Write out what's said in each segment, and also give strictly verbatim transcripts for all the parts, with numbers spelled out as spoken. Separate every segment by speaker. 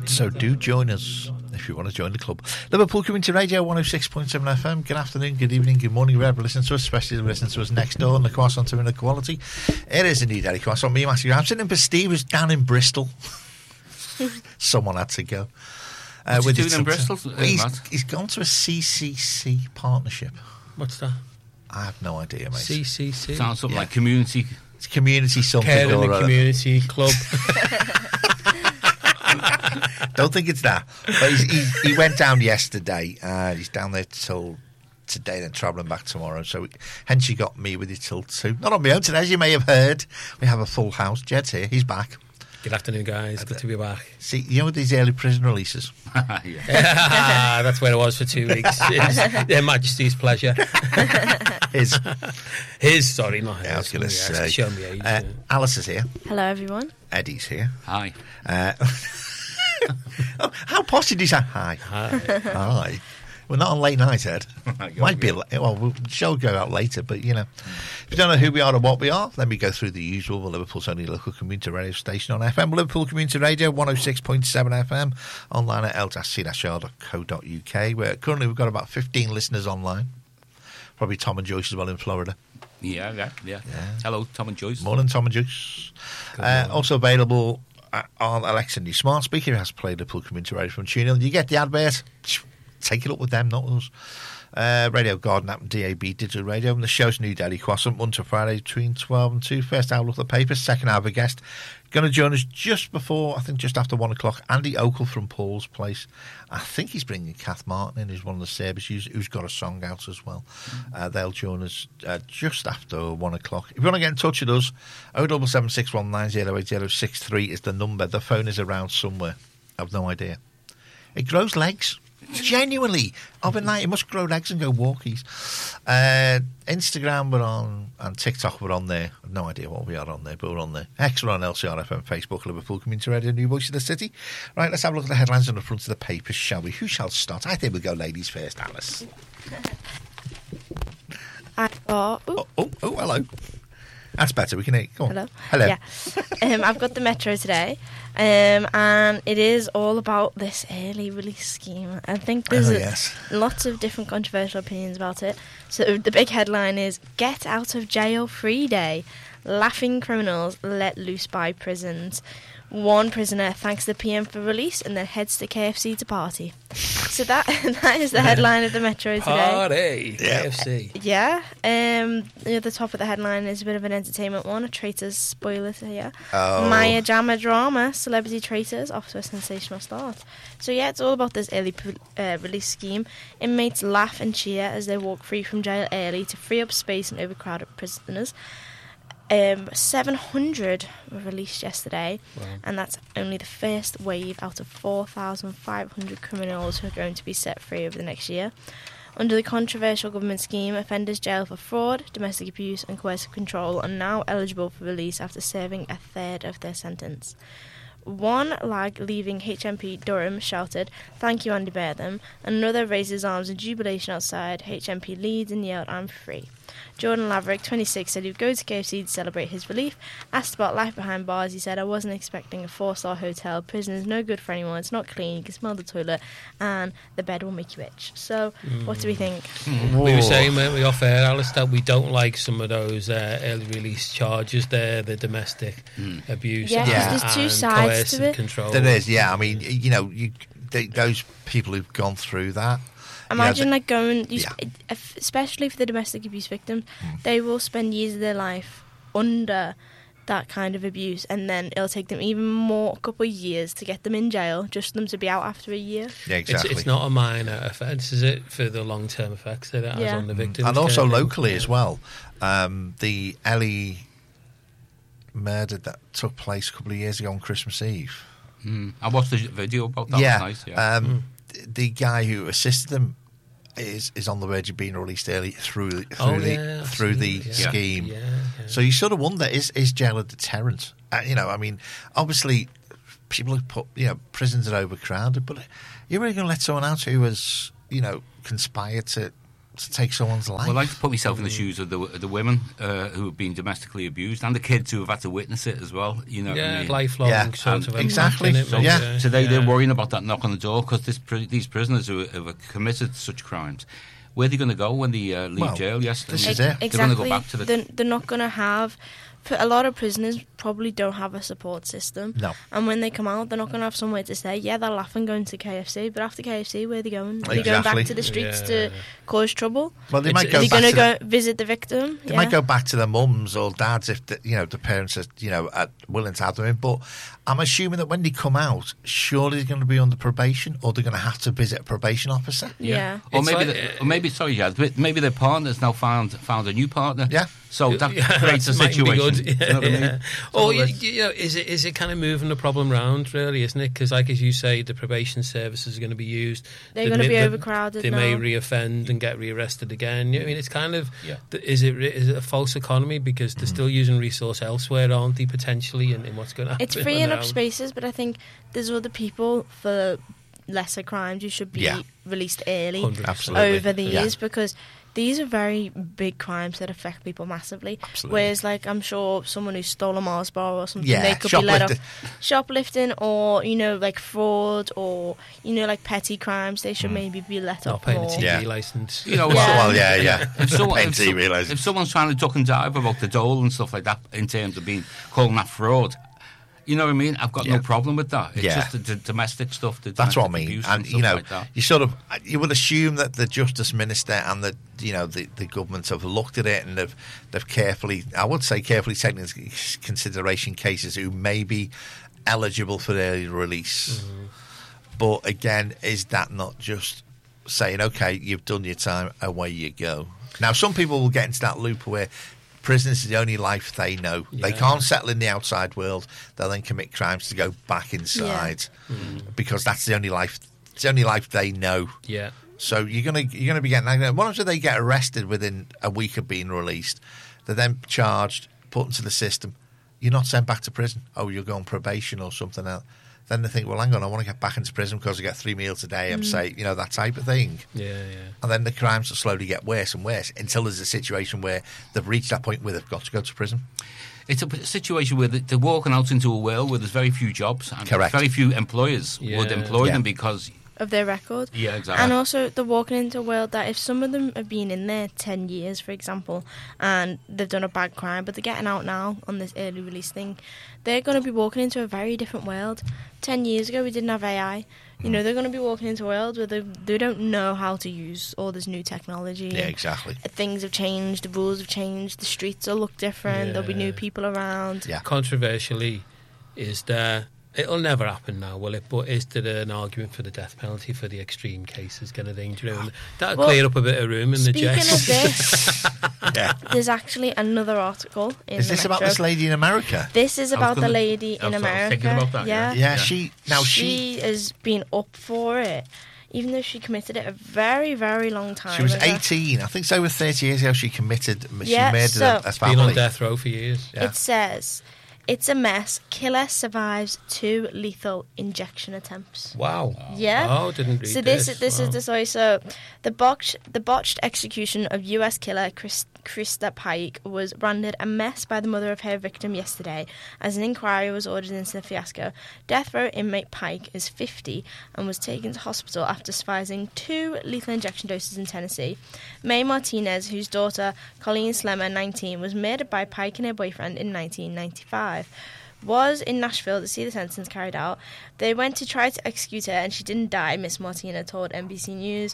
Speaker 1: So do join us if you want to join the club. Liverpool Community Radio one oh six point seven F M. Good afternoon, good evening, good morning, wherever listening to us, especially if you're listening to us next door on the Croissant to Inequality. It is indeed Eddie Croissant. Me, Matthew. I'm sitting in for Steve, who's down in Bristol. Someone had to go.
Speaker 2: What's
Speaker 1: uh,
Speaker 2: he doing in Bristol?
Speaker 1: Well, he's, he's gone to a C C C partnership.
Speaker 3: What's that?
Speaker 1: I have no idea, mate.
Speaker 3: C C C?
Speaker 2: Sounds something
Speaker 1: Yeah.
Speaker 2: like community.
Speaker 1: It's community something.
Speaker 3: Care in
Speaker 1: or
Speaker 3: the
Speaker 1: other.
Speaker 3: community club.
Speaker 1: Don't think it's that. But he's, he, he went down yesterday. Uh, he's down there till today, then travelling back tomorrow. So hence he got me with you till two. Not on my own today, as you may have heard. We have a full house. Jed's here. He's back.
Speaker 3: Good afternoon, guys. Good to be back.
Speaker 1: See, you know with these early prison releases?
Speaker 2: Yeah.
Speaker 3: That's where it was for two weeks. It's Their Majesty's pleasure.
Speaker 1: His.
Speaker 3: His, sorry, not his.
Speaker 1: Yeah, I was going to
Speaker 3: Yeah,
Speaker 1: say.
Speaker 3: Show me age.
Speaker 1: Uh, Alice is here.
Speaker 4: Hello, everyone.
Speaker 1: Eddie's here.
Speaker 2: Hi.
Speaker 1: Uh, oh, how posh did you say? Hi.
Speaker 3: Hi.
Speaker 1: Hi. We're not on late night, Ed.
Speaker 2: Go
Speaker 1: Might
Speaker 2: on,
Speaker 1: be.
Speaker 2: yeah.
Speaker 1: la- Well, we'll the show will go out later, but you know, if you don't know who we are or what we are, let me go through the usual. Well, Liverpool's only local community radio station on F M. Liverpool Community Radio, one oh six point seven F M. Online at l c r dot co dot u k. Where currently we've got about fifteen listeners online. Probably Tom and Joyce as well in Florida.
Speaker 2: Yeah, yeah, yeah.
Speaker 1: Yeah.
Speaker 2: Hello, Tom and Joyce.
Speaker 1: Morning, Tom and Joyce. Uh, also available uh, on Alexa new smart speaker. It has played Liverpool Community Radio from TuneIn. You get the advert. Take it up with them, not us. Uh, Radio Garden app and D A B digital radio. And the show's New Daily Croissant, Monday to Friday between twelve and two. First hour, look at the paper. Second hour, a guest. Going to join us just before, I think just after one o'clock, Andy Okel from Paul's Place. I think he's bringing Kath Martin in, who's one of the service users, who's got a song out as well. Uh, they'll join us uh, just after one o'clock. If you want to get in touch with us, oh seven seven six one nine oh eight oh six three is the number. The phone is around somewhere. I've no idea. It grows legs. Genuinely, overnight it must grow legs and go walkies. Uh, Instagram we're on, and TikTok we're on there. I've no idea what we are on there, but we're on there. X we're on L C R F M, Facebook, Liverpool Community Radio, New Voice of the City. Right, let's have a look at the headlines on the front of the papers, shall we? Who shall start? I think we'll go ladies first, Alice.
Speaker 4: I've got. Ooh,
Speaker 1: Oh, oh, oh hello. That's better. We can hear. Go on.
Speaker 4: hello.
Speaker 1: Hello.
Speaker 4: Yeah. um, I've got the Metro today, um, and it is all about this early release scheme. I think there's
Speaker 1: Oh,
Speaker 4: a-
Speaker 1: yes.
Speaker 4: lots of different controversial opinions about it. So the big headline is "Get Out of Jail Free Day: Laughing criminals let loose by prisons." One prisoner thanks the P M for release and then heads to K F C to party. So that that is the headline of the Metro today.
Speaker 3: Party.
Speaker 1: Yeah.
Speaker 3: K F C.
Speaker 4: Yeah. Um, near the top of the headline is a bit of an entertainment one. A traitor's spoilers here.
Speaker 1: Oh.
Speaker 4: Maya Jama drama. Celebrity traitors off to a sensational start. So yeah, it's all about this early p- uh, release scheme. Inmates laugh and cheer as they walk free from jail early to free up space in overcrowded prisoners. Um, seven hundred were released yesterday,
Speaker 3: Wow.
Speaker 4: and that's only the first wave out of four thousand five hundred criminals who are going to be set free over the next year. Under the controversial government scheme, offenders jailed for fraud, domestic abuse and coercive control are now eligible for release after serving a third of their sentence. One lag leaving H M P Durham shouted, "Thank you, Andy Bertham." Another raised his arms in jubilation outside H M P Leeds and yelled, "I'm free." Jordan Laverick, twenty-six, said he'd go to K F C to celebrate his relief. Asked about life behind bars, he said, "I wasn't expecting a four-star hotel. Prison is no good for anyone. It's not clean. You can smell the toilet, and the bed will make you itch." So, what do we think?
Speaker 3: We were saying, weren't we, off air, Alice, that we don't like some of those uh, early release charges there, the domestic abuse
Speaker 4: Yeah,
Speaker 1: 'cause
Speaker 3: and,
Speaker 4: there's two
Speaker 3: and
Speaker 4: sides to
Speaker 3: coercive
Speaker 4: it.
Speaker 3: control.
Speaker 1: There is, yeah. I mean, you know, you they, those people who've gone through that.
Speaker 4: Imagine
Speaker 1: Yeah,
Speaker 4: like going, you
Speaker 1: yeah.
Speaker 4: sp- if- especially for the domestic abuse victims, they will spend years of their life under that kind of abuse, and then it'll take them even more, a couple of years to get them in jail, just for them to be out after a year.
Speaker 1: Yeah,
Speaker 3: It's,
Speaker 1: exactly.
Speaker 3: it's not a minor offence, is it, for the long-term effects that it has
Speaker 4: Yeah.
Speaker 3: on the victims?
Speaker 1: And also
Speaker 3: kind of thing?
Speaker 1: locally as well. Um, the Ellie murder that took place a couple of years ago on Christmas Eve.
Speaker 2: Mm. I watched the video about that.
Speaker 1: yeah,
Speaker 2: It was nice, yeah.
Speaker 1: Um, th- the guy who assisted them is is on the verge of being released early through through
Speaker 3: Oh,
Speaker 1: the
Speaker 3: yeah, I've
Speaker 1: through
Speaker 3: seen
Speaker 1: the
Speaker 3: it, yeah.
Speaker 1: scheme.
Speaker 3: Yeah, yeah.
Speaker 1: So you sort of wonder, is is jail a deterrent? Uh, you know, I mean, obviously people have put, you know, prisons are overcrowded, but you're really going to let someone out who has, you know, conspired to to take someone's life.
Speaker 2: Well, I like to put myself in the shoes of the the women uh, who have been domestically abused and the kids who have had to witness it as well. You know,
Speaker 3: yeah,
Speaker 2: what I mean?
Speaker 3: lifelong
Speaker 1: Yeah,
Speaker 3: sort of
Speaker 1: um, exactly.
Speaker 3: impact in it,
Speaker 1: Yeah.
Speaker 3: maybe,
Speaker 2: So they,
Speaker 3: yeah.
Speaker 2: they're worrying about that knock on the door because pri- these prisoners who, who have committed such crimes, where are they going to go when they uh, leave
Speaker 1: Well,
Speaker 2: jail? Yes,
Speaker 1: this
Speaker 2: I mean,
Speaker 1: is it.
Speaker 2: They're
Speaker 4: Exactly.
Speaker 2: going to go back to the.
Speaker 4: They're, they're not going to have. For a lot of prisoners, probably don't have a support system.
Speaker 1: No.
Speaker 4: And when they come out, they're not going to have somewhere to stay. Yeah, they're laughing going to K F C, but after K F C, where are they going? Are they going
Speaker 1: Exactly.
Speaker 4: back to the streets
Speaker 3: Yeah.
Speaker 4: to cause trouble?
Speaker 1: Well, they
Speaker 3: It's-
Speaker 1: might go
Speaker 4: Are they
Speaker 1: back
Speaker 4: going
Speaker 1: to
Speaker 4: to
Speaker 1: the,
Speaker 4: go visit the victim?
Speaker 1: they
Speaker 4: yeah.
Speaker 1: might go back to their mums or dads if the, you know the parents are you know are willing to have them in. But I'm assuming that when they come out, surely they're going to be under probation, or they're going to have to visit a probation officer.
Speaker 4: Yeah.
Speaker 2: Or
Speaker 3: It's
Speaker 2: maybe,
Speaker 3: like,
Speaker 2: the,
Speaker 3: uh,
Speaker 2: or maybe, sorry, yeah, maybe their partner's now found found a new partner.
Speaker 1: Yeah.
Speaker 2: So that
Speaker 3: Yeah,
Speaker 2: creates a
Speaker 3: that might be
Speaker 2: situation.
Speaker 3: good.
Speaker 2: You know what I mean?
Speaker 3: Yeah.
Speaker 2: So
Speaker 3: Or you,
Speaker 2: let's-
Speaker 3: you know, is it is it kind of moving the problem round, really, isn't it? Because, like as you say, the probation services are going to be used.
Speaker 4: They're
Speaker 3: They
Speaker 4: going to
Speaker 3: may-
Speaker 4: be
Speaker 3: they-
Speaker 4: overcrowded
Speaker 3: They
Speaker 4: now.
Speaker 3: may reoffend and get rearrested again. You know, I mean, it's kind of
Speaker 2: Yeah.
Speaker 3: th- is it re- is it a false economy because they're still using resource elsewhere, aren't they? Potentially, and in what's going to happen?
Speaker 4: It's freeing up
Speaker 3: around.
Speaker 4: spaces, but I think there's other people for lesser crimes who should be
Speaker 1: Yeah.
Speaker 4: released early
Speaker 3: one hundred percent.
Speaker 1: Absolutely.
Speaker 4: over these
Speaker 1: Yeah.
Speaker 4: because these are very big crimes that affect people massively.
Speaker 1: Absolutely.
Speaker 4: Whereas, like, I'm sure someone who stole a Mars bar or something,
Speaker 1: Yeah,
Speaker 4: they could be let off
Speaker 1: shoplifting.
Speaker 4: shoplifting or, you know, like fraud or, you know, like petty crimes. They should maybe be let
Speaker 3: Not
Speaker 4: off
Speaker 3: paying a
Speaker 4: more.
Speaker 3: T V
Speaker 1: Yeah.
Speaker 3: license.
Speaker 2: You know,
Speaker 1: Well,
Speaker 4: Yeah.
Speaker 1: well, yeah, yeah.
Speaker 2: If, someone,
Speaker 1: Paying
Speaker 2: if,
Speaker 1: T V
Speaker 2: some-
Speaker 1: license.
Speaker 2: if someone's trying to duck and dive about the dole and stuff like that in terms of being calling that fraud, you know what I mean? I've got
Speaker 1: Yeah.
Speaker 2: no problem with that. It's
Speaker 1: Yeah.
Speaker 2: just the, the domestic stuff. The
Speaker 1: That's what I
Speaker 2: domestic
Speaker 1: mean,
Speaker 2: abuse
Speaker 1: and
Speaker 2: stuff
Speaker 1: you know,
Speaker 2: like that.
Speaker 1: you sort of you would assume that the Justice Minister and the you know the, the government have looked at it and they've they've carefully, I would say, carefully taken into consideration cases who may be eligible for early release.
Speaker 3: Mm-hmm.
Speaker 1: But again, is that not just saying, okay, you've done your time, away you go? Now, some people will get into that loop where prison is the only life they know. They
Speaker 3: Yeah.
Speaker 1: can't settle in the outside world. They'll then commit crimes to go back inside because that's the only life. It's the only life they know.
Speaker 3: Yeah.
Speaker 1: So you're gonna you're gonna be getting. What if they get arrested within a week of being released? They're then charged, put into the system. You're not sent back to prison. Oh, you'll go on probation or something else. Then they think, well, hang on, I want to get back into prison because I get three meals a day. I'm safe, you know, that type of thing.
Speaker 3: Yeah, yeah.
Speaker 1: And then the crimes will slowly get worse and worse until there's a situation where they've reached that point where they've got to go to prison.
Speaker 2: It's a p- situation where they- they're walking out into a world where there's very few jobs and
Speaker 1: Correct.
Speaker 2: very few employers
Speaker 3: Yeah.
Speaker 2: would employ
Speaker 1: Yeah.
Speaker 2: them because
Speaker 4: Of their record.
Speaker 2: yeah, exactly.
Speaker 4: And also, they're walking into a world that if some of them have been in there ten years, for example, and they've done a bad crime, but they're getting out now on this early release thing, they're going to be walking into a very different world. Ten years ago, we didn't have A I. You know, they're going to be walking into a world where they, they don't know how to use all this new technology.
Speaker 1: Yeah,
Speaker 4: and
Speaker 1: exactly.
Speaker 4: Things have changed, the rules have changed, the streets will look different, there'll be
Speaker 3: Yeah.
Speaker 4: new people around.
Speaker 1: Yeah.
Speaker 3: Controversially, is there? It'll never happen now, will it? But is there an argument for the death penalty for the extreme cases, kind of thing? Do you know? That'll
Speaker 4: Well,
Speaker 3: clear up a bit of room in the
Speaker 4: Speaking
Speaker 3: jail.
Speaker 4: of this,
Speaker 1: Yeah.
Speaker 4: there's actually another article in
Speaker 1: Is
Speaker 4: the
Speaker 1: this about
Speaker 4: Metro.
Speaker 1: this lady in America?
Speaker 4: This is
Speaker 2: I was
Speaker 4: about the
Speaker 2: gonna-
Speaker 4: lady
Speaker 2: I
Speaker 4: in
Speaker 2: was- I was
Speaker 4: America.
Speaker 2: thinking about that, yeah.
Speaker 1: Yeah,
Speaker 2: Yeah.
Speaker 1: she now she
Speaker 4: she has been up for it, even though she committed it a very, very long time
Speaker 1: she was
Speaker 4: ago.
Speaker 1: eighteen. I think it's over thirty years ago. She committed. She
Speaker 4: Yeah,
Speaker 1: murdered
Speaker 4: so-
Speaker 1: a, a
Speaker 3: Been on
Speaker 1: family.
Speaker 3: death row for years.
Speaker 1: Yeah.
Speaker 4: It says, it's a mess. Killer survives two lethal injection attempts.
Speaker 3: Wow.
Speaker 4: Yeah.
Speaker 3: Oh, didn't read
Speaker 4: So this,
Speaker 3: this.
Speaker 4: this
Speaker 3: Wow.
Speaker 4: is the story. So the botched the botched execution of U S killer Chris, Krista Pike was branded a mess by the mother of her victim yesterday, as an inquiry was ordered into the fiasco. Death row inmate Pike is fifty and was taken to hospital after surviving two lethal injection doses in Tennessee. Mae Martinez, whose daughter Colleen Slemmer, nineteen, was murdered by Pike and her boyfriend in nineteen ninety-five. Was in Nashville to see the sentence carried out. They went to try to execute her and she didn't die, Miss Martina told N B C News.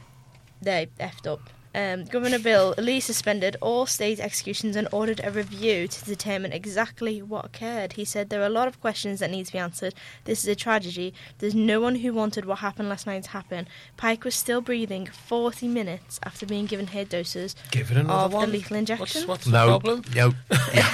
Speaker 4: They effed up. Um, Governor Bill Lee suspended all state executions and ordered a review to determine exactly what occurred. He said there are a lot of questions that need to be answered. This is a tragedy. There's no one who wanted what happened last night to happen. Pike was still breathing forty minutes after being given her doses
Speaker 3: Give it another
Speaker 4: of
Speaker 3: one.
Speaker 4: the lethal injection.
Speaker 3: What's, what's the
Speaker 1: No,
Speaker 3: problem?
Speaker 1: no. Yeah,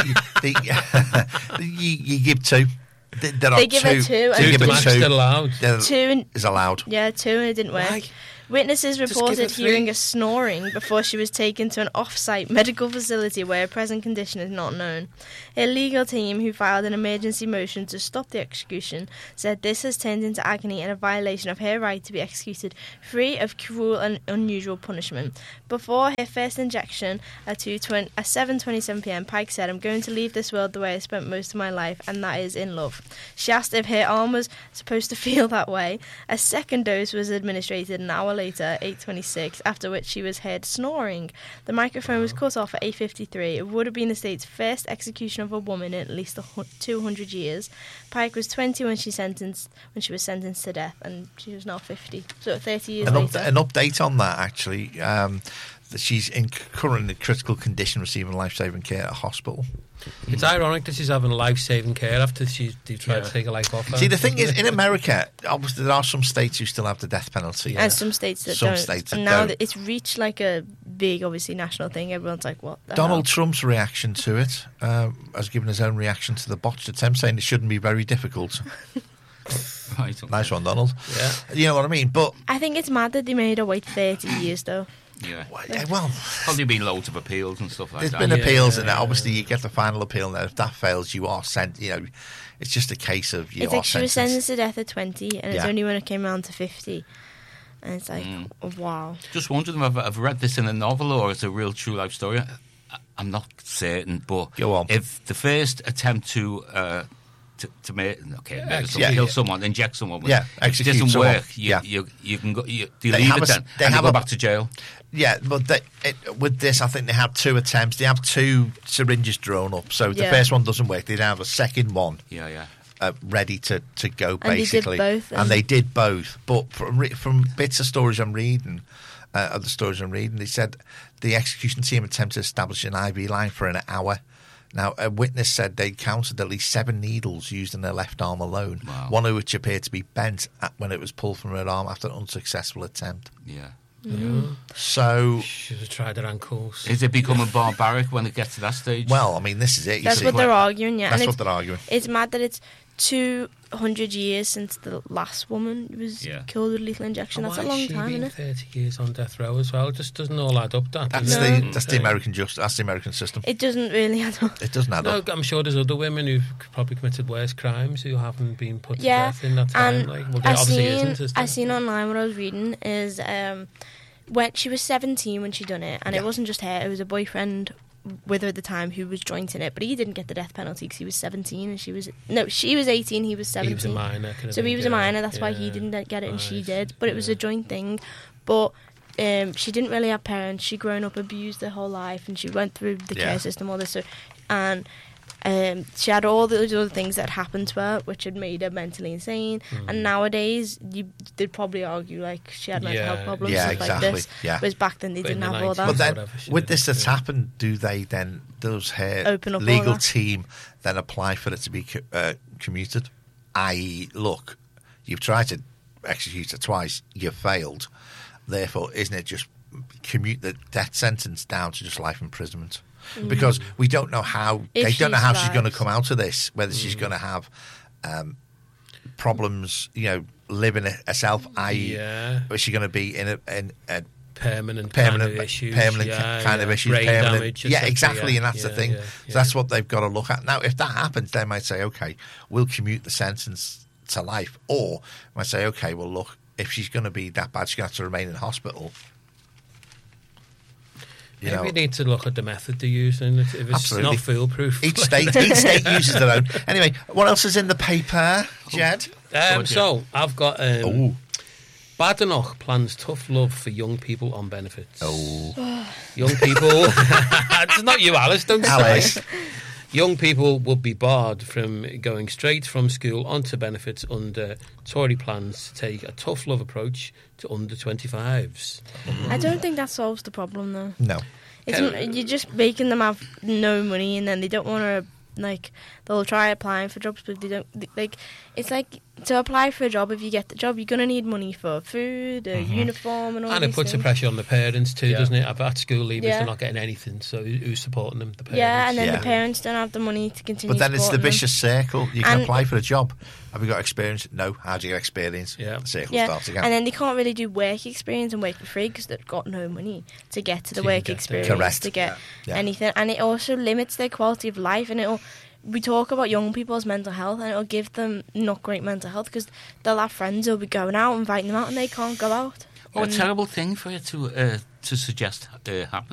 Speaker 1: the, the, you, you give two. There there are
Speaker 4: They give her
Speaker 1: two.
Speaker 4: two
Speaker 1: They
Speaker 4: and-
Speaker 1: give
Speaker 3: Two
Speaker 1: it
Speaker 3: max
Speaker 1: two.
Speaker 3: still allowed.
Speaker 1: There
Speaker 4: Two and
Speaker 1: is allowed.
Speaker 4: yeah, two and it didn't work.
Speaker 3: Why? Just
Speaker 4: Witnesses
Speaker 3: give
Speaker 4: reported
Speaker 3: it three.
Speaker 4: hearing her snoring before she was taken to an off-site medical facility where her present condition is not known. Her legal team, who filed an emergency motion to stop the execution, said this has turned into agony and a violation of her right to be executed free of cruel and unusual punishment. Before her first injection at seven twenty-seven p m, Pike said, "I'm going to leave this world the way I spent most of my life, and that is in love." She asked if her arm was supposed to feel that way. A second dose was administered an hour later, eight twenty-six, after which she was heard snoring. The microphone was cut off at eight fifty-three. It would have been the state's first execution of a woman in at least two hundred years. Pike was twenty when she sentenced when she was sentenced to death, and she was now fifty. So thirty years
Speaker 1: An,
Speaker 4: later.
Speaker 1: up, an update on that, actually. Um, that she's in currently critical condition, receiving life-saving care at a hospital.
Speaker 3: It's ironic that she's having life-saving care after she they tried
Speaker 2: Yeah.
Speaker 3: to take her life off her.
Speaker 1: See, the thing is,
Speaker 3: isn't
Speaker 1: in
Speaker 3: it?
Speaker 1: America, obviously there are some states who still have the death penalty.
Speaker 4: And some states that
Speaker 1: Some
Speaker 4: don't.
Speaker 1: states that
Speaker 4: and now
Speaker 1: don't.
Speaker 4: that it's reached like a big, obviously, national thing, everyone's like, what the
Speaker 1: Donald
Speaker 4: hell?
Speaker 1: Trump's reaction to it um, has given his own reaction to the botched attempt, saying it shouldn't be very difficult.
Speaker 2: Right, okay.
Speaker 1: Nice one, Donald.
Speaker 3: Yeah.
Speaker 1: You know what I mean? But,
Speaker 4: I think it's mad that they made her wait thirty years, though.
Speaker 2: Yeah.
Speaker 1: well,
Speaker 2: Probably been loads of appeals and stuff like
Speaker 1: there's
Speaker 2: that.
Speaker 1: been
Speaker 3: Yeah.
Speaker 1: appeals, and obviously you get the final appeal, and if that fails, you are sent, you know, it's just a case of you
Speaker 4: It's
Speaker 1: are
Speaker 4: like she was
Speaker 1: sentenced.
Speaker 4: sentenced to death at twenty, and it's
Speaker 1: Yeah.
Speaker 4: only when it came around to fifty. And it's like,
Speaker 2: Mm.
Speaker 4: oh, wow.
Speaker 2: Just wondering if I've read this in a novel or it's a real true life story. I- I'm not certain, but
Speaker 1: Go on.
Speaker 2: if the first attempt to uh, to, to make okay,
Speaker 3: Yeah,
Speaker 2: maybe
Speaker 1: yeah,
Speaker 2: kill
Speaker 1: yeah.
Speaker 2: someone, inject someone,
Speaker 1: Yeah,
Speaker 2: if it
Speaker 1: execute
Speaker 2: doesn't
Speaker 1: someone.
Speaker 2: work, you,
Speaker 1: Yeah.
Speaker 2: you you can go, you, you
Speaker 1: They
Speaker 2: leave
Speaker 1: have
Speaker 2: it
Speaker 1: a-
Speaker 2: then,
Speaker 1: they
Speaker 2: and
Speaker 1: have
Speaker 2: you
Speaker 1: a-
Speaker 2: go back to jail.
Speaker 1: Yeah, but they, it, with this, I think they have two attempts. They have two syringes drawn up. So if the
Speaker 4: Yeah.
Speaker 1: first one doesn't work, they have a second one
Speaker 2: Yeah, yeah.
Speaker 1: uh, ready to, to go,
Speaker 4: And they did
Speaker 1: basically.
Speaker 4: both,
Speaker 1: And
Speaker 4: and-
Speaker 1: they did both. But from, re- from bits of stories I'm reading, uh, of the stories I'm reading, they said the execution team attempted to establish an I V line for an hour. Now, a witness said they counted at least seven needles used in her left arm alone,
Speaker 2: Wow.
Speaker 1: one of which appeared to be bent at, when it was pulled from her arm after an unsuccessful attempt.
Speaker 2: Yeah.
Speaker 1: So,
Speaker 3: Should have tried her ankles.
Speaker 2: Is it becoming barbaric when it gets to that stage?
Speaker 1: well, I mean, this is it. You
Speaker 4: That's
Speaker 1: see.
Speaker 4: what they're arguing, yeah.
Speaker 1: That's
Speaker 4: and
Speaker 1: what
Speaker 4: it's,
Speaker 1: they're arguing.
Speaker 4: it's mad that it's two hundred years since the last woman was
Speaker 2: Yeah.
Speaker 4: killed with lethal injection.
Speaker 3: And
Speaker 4: That's a
Speaker 3: why
Speaker 4: long
Speaker 3: has she
Speaker 4: time,
Speaker 3: been
Speaker 4: isn't it?
Speaker 3: thirty years on death row as well? It just doesn't all add up. That
Speaker 1: That's
Speaker 3: does
Speaker 1: the
Speaker 3: it?
Speaker 1: that's the American just that's the American system.
Speaker 4: It doesn't really add up.
Speaker 1: It doesn't add
Speaker 3: No,
Speaker 1: up.
Speaker 3: I'm sure there's other women who've probably committed worse crimes who haven't been put
Speaker 4: Yeah,
Speaker 3: to death in that time.
Speaker 4: and
Speaker 3: like, well, there
Speaker 4: I
Speaker 3: obviously
Speaker 4: seen
Speaker 3: isn't. Is
Speaker 4: I
Speaker 3: there?
Speaker 4: seen online what I was reading is um, when she was seventeen when she done it, and
Speaker 1: Yeah.
Speaker 4: it wasn't just her; it was a boyfriend with her at the time who was joint in it, but he didn't get the death penalty because he was seventeen and she was no, she was eighteen, he was seventeen.
Speaker 3: He was a minor. kind of
Speaker 4: So he
Speaker 3: thing,
Speaker 4: was a
Speaker 3: yeah,
Speaker 4: minor. That's why he
Speaker 3: yeah.
Speaker 4: didn't get it and she
Speaker 3: Right,
Speaker 4: did. But it was
Speaker 3: yeah.
Speaker 4: a joint thing. But um, she didn't really have parents. She grown up abused her whole life, and she went through the
Speaker 1: Yeah.
Speaker 4: care system, all this. So, and um, she had all those other things that happened to her, which had made her mentally insane.
Speaker 3: Mm.
Speaker 4: And nowadays, you they'd probably argue like she had mental
Speaker 3: Yeah,
Speaker 4: health problems,
Speaker 1: yeah,
Speaker 4: stuff
Speaker 1: exactly.
Speaker 4: like this.
Speaker 1: Yeah.
Speaker 4: Whereas back then they
Speaker 3: But in
Speaker 4: didn't
Speaker 3: the
Speaker 4: have all
Speaker 3: nineties,
Speaker 4: that.
Speaker 1: But then,
Speaker 3: whatever she
Speaker 1: with
Speaker 3: did,
Speaker 1: this that's
Speaker 3: yeah.
Speaker 1: happened, do they then does her
Speaker 4: Open up all
Speaker 1: legal
Speaker 4: that?
Speaker 1: team then apply for it to be co- uh, commuted? that is, look, you've tried to execute her twice, you've failed. Therefore, isn't it just commute the death sentence down to just life imprisonment? Because we don't know how
Speaker 4: If
Speaker 1: they don't know
Speaker 4: she
Speaker 1: how she's going to
Speaker 4: survives.
Speaker 1: come out of this. Whether she's going to have um, problems, you know, living it herself. that is,
Speaker 3: Yeah.
Speaker 1: is she going to be in a, in a
Speaker 3: Permanent,
Speaker 1: permanent,
Speaker 3: kind of issues.
Speaker 1: permanent
Speaker 3: yeah,
Speaker 1: kind
Speaker 3: yeah.
Speaker 1: of issues.
Speaker 3: Brain
Speaker 1: permanent,
Speaker 3: damage, et
Speaker 1: yeah,
Speaker 3: cetera,
Speaker 1: exactly,
Speaker 3: yeah,
Speaker 1: and that's the
Speaker 3: yeah,
Speaker 1: thing.
Speaker 3: yeah,
Speaker 1: So
Speaker 3: yeah.
Speaker 1: that's what they've got to look at. Now, if that happens, they might say, okay, we'll commute the sentence to life, or might say, okay, well, look, if she's going to be that bad, she's going to have to remain in hospital. You
Speaker 3: Maybe
Speaker 1: know,
Speaker 3: we need to look at the method they use, and if it's
Speaker 1: Absolutely.
Speaker 3: not foolproof.
Speaker 1: each state, each state uses their own. Anyway, what else is in the paper, Jed?
Speaker 3: Um,
Speaker 2: Good,
Speaker 3: so I've got um,
Speaker 1: Oh,
Speaker 3: Badenoch plans tough love for young people on benefits.
Speaker 1: oh,
Speaker 3: Young people, it's not you, Alice. Don't say.
Speaker 1: Alice.
Speaker 3: Young people would be barred from going straight from school onto benefits under Tory plans to take a tough love approach to under twenty-fives.
Speaker 4: I don't think that solves the problem though.
Speaker 1: No.
Speaker 4: It's
Speaker 3: Can-
Speaker 4: n- you're just making them have no money, and then they don't want to like they'll try applying for jobs, but they don't like. It's like to apply for a job, if you get the job, you're going to need money for food, a uniform, and all
Speaker 3: And
Speaker 4: these
Speaker 3: it puts
Speaker 4: things.
Speaker 3: the pressure on the parents too,
Speaker 1: Yeah.
Speaker 3: doesn't it? At at school leavers,
Speaker 4: Yeah.
Speaker 3: they're not getting anything, so who- who's supporting them? The parents.
Speaker 4: Yeah, and then
Speaker 1: Yeah.
Speaker 4: the parents don't have the money to continue.
Speaker 1: But then it's the
Speaker 4: supporting them.
Speaker 1: vicious circle. You can
Speaker 4: And-
Speaker 1: apply for a job. Have you got experience? No. How do you get experience?
Speaker 3: Yeah.
Speaker 1: The circle
Speaker 4: Yeah,
Speaker 1: starts again.
Speaker 4: and then they can't really do work experience and work for free because they've got no money to get to the
Speaker 3: To
Speaker 4: work
Speaker 3: get there.
Speaker 4: experience
Speaker 1: Correct.
Speaker 4: to get
Speaker 1: Yeah. Yeah.
Speaker 4: anything, and it also limits their quality of life. And it'll we talk about young people's mental health, and it'll give them not great mental health because they'll have friends who'll be going out, inviting them out, and they can't go out.
Speaker 2: What a
Speaker 4: And-
Speaker 2: terrible thing for you to uh, to suggest uh, happen.